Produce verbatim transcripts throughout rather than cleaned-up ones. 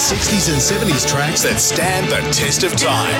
sixties and seventies tracks that stand the test of time.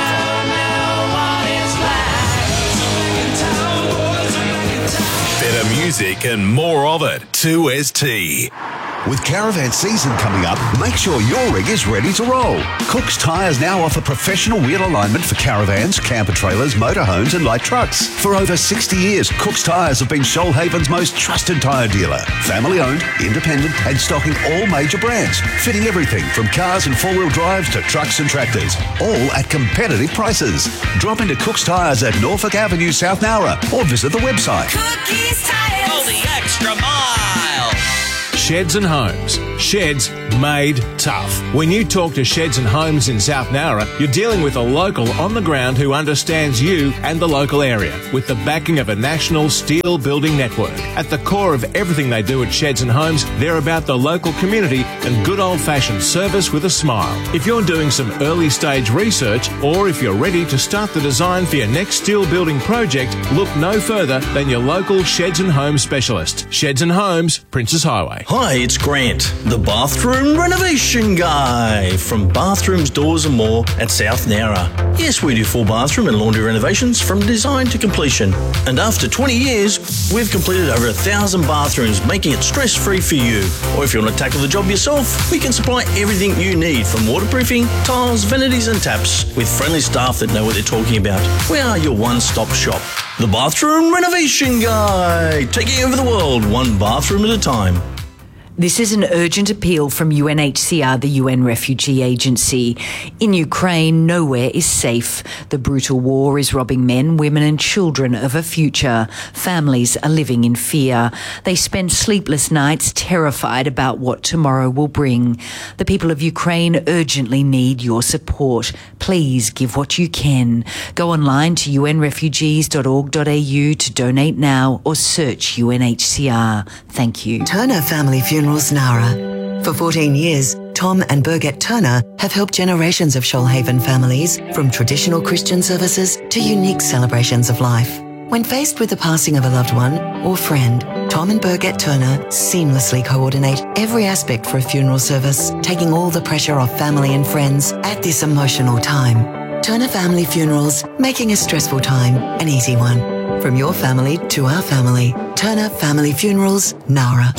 Better music and more of it. two S T. With caravan season coming up, make sure your rig is ready to roll. Cook's Tyres now offer professional wheel alignment for caravans, camper trailers, motorhomes and light trucks. For over sixty years, Cook's Tyres have been Shoalhaven's most trusted tyre dealer. Family owned, independent and stocking all major brands. Fitting everything from cars and four-wheel drives to trucks and tractors. All at competitive prices. Drop into Cook's Tyres at Norfolk Avenue, South Nowra or visit the website. Cookies Tyres. Go the extra mile. Sheds and Homes. Sheds made tough. When you talk to Sheds and Homes in South Nowra, you're dealing with a local on the ground who understands you and the local area with the backing of a national steel building network. At the core of everything they do at Sheds and Homes, they're about the local community and good old-fashioned service with a smile. If you're doing some early stage research or if you're ready to start the design for your next steel building project, look no further than your local Sheds and Homes specialist. Sheds and Homes, Princes Highway. Hi, it's Grant, the bathroom renovation guy from Bathrooms, Doors and More at South Nowra. Yes, we do full bathroom and laundry renovations from design to completion. And after twenty years, we've completed over a thousand bathrooms, making it stress-free for you. Or if you want to tackle the job yourself, we can supply everything you need from waterproofing, tiles, vanities and taps with friendly staff that know what they're talking about. We are your one-stop shop. The Bathroom Renovation Guy, taking over the world one bathroom at a time. This is an urgent appeal from U N H C R, the U N Refugee Agency. In Ukraine, nowhere is safe. The brutal war is robbing men, women and children of a future. Families are living in fear. They spend sleepless nights terrified about what tomorrow will bring. The people of Ukraine urgently need your support. Please give what you can. Go online to u n refugees dot org dot a u to donate now or search U N H C R. Thank you. Turner Family Funerals Nowra. For fourteen years, Tom and Birgit Turner have helped generations of Shoalhaven families, from traditional Christian services to unique celebrations of life. When faced with the passing of a loved one or friend, Tom and Birgit Turner seamlessly coordinate every aspect for a funeral service, taking all the pressure off family and friends at this emotional time. Turner Family Funerals, making a stressful time an easy one. From your family to our family, Turner Family Funerals, Nowra.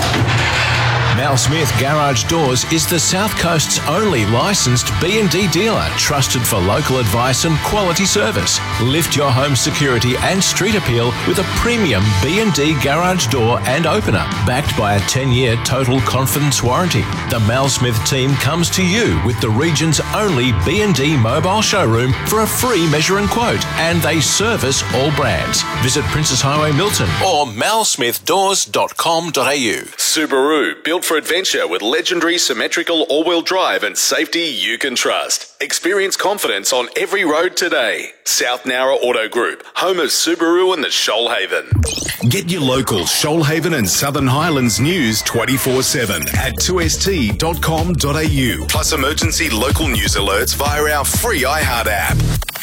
Mal Smith Garage Doors is the South Coast's only licensed B and D dealer, trusted for local advice and quality service. Lift your home security and street appeal with a premium B and D garage door and opener, backed by a ten-year total confidence warranty. The Mal Smith team comes to you with the region's only B and D mobile showroom for a free measure and quote, and they service all brands. Visit Princes Highway Milton or mal smith doors dot com dot a u. Subaru, built for adventure with legendary symmetrical all-wheel drive and safety you can trust. Experience confidence on every road today. South Nowra Auto Group, home of Subaru and the Shoalhaven. Get your local Shoalhaven and Southern Highlands news twenty-four seven at two s t dot com dot a u. Plus emergency local news alerts via our free iHeart app.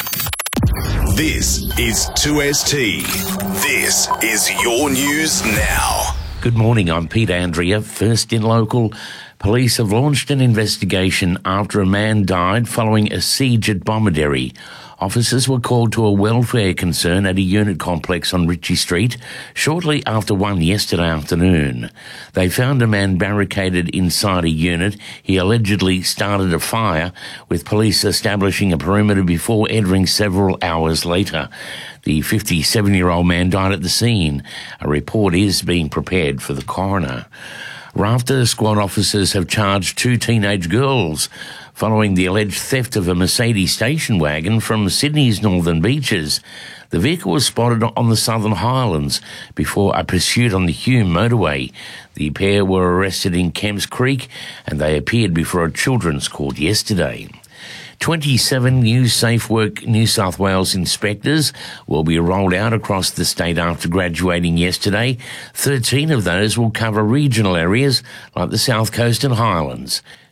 This is two S T. This is your news now. Good morning, I'm Peter Andrea. First in local, police have launched an investigation after a man died following a siege at Bomaderry. Officers were called to a welfare concern at a unit complex on Ritchie Street shortly after one yesterday afternoon. They found a man barricaded inside a unit. He allegedly started a fire, with police establishing a perimeter before entering several hours later. The fifty-seven-year-old man died at the scene. A report is being prepared for the coroner. Rafter squad officers have charged two teenage girls following the alleged theft of a Mercedes station wagon from Sydney's northern beaches. The vehicle was spotted on the Southern Highlands before a pursuit on the Hume motorway. The pair were arrested in Kemps Creek and they appeared before a children's court yesterday. twenty-seven new SafeWork New South Wales inspectors will be rolled out across the state after graduating yesterday. thirteen of those will cover regional areas like the South Coast and Highlands.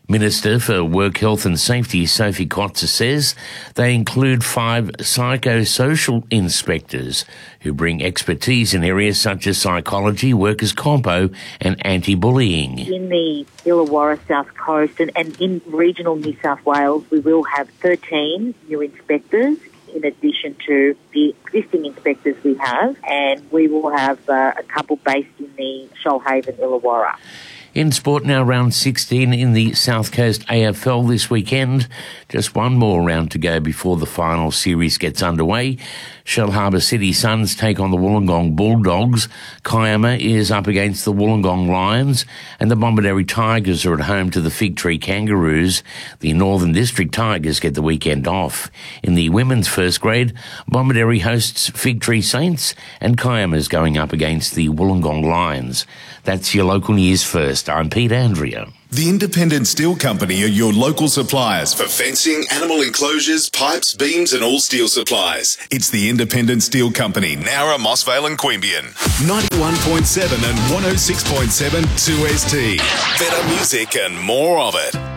Minister for Work, Health and Safety, Sophie Kotzer, says they include five psychosocial inspectors who bring expertise in areas such as psychology, workers' compo and anti-bullying. In the Illawarra South Coast and, and in regional New South Wales, we will have thirteen new inspectors in addition to the existing inspectors we have, and we will have uh, a couple based in the Shoalhaven, Illawarra. In sport now, round sixteen in the South Coast A F L this weekend. Just one more round to go before the final series gets underway. Shellharbour City Suns take on the Wollongong Bulldogs. Kiama is up against the Wollongong Lions, and the Bomaderry Tigers are at home to the Fig Tree Kangaroos. The Northern District Tigers get the weekend off. In the women's first grade, Bomaderry hosts Fig Tree Saints, and Kiama's going up against the Wollongong Lions. That's your local news first. I'm Pete Andrea. The Independent Steel Company are your local suppliers for fencing, animal enclosures, pipes, beams and all steel supplies. It's the Independent Steel Company, Nowra, Mossvale and Queanbeyan. ninety-one point seven and one oh six point seven two S T. Better music and more of it.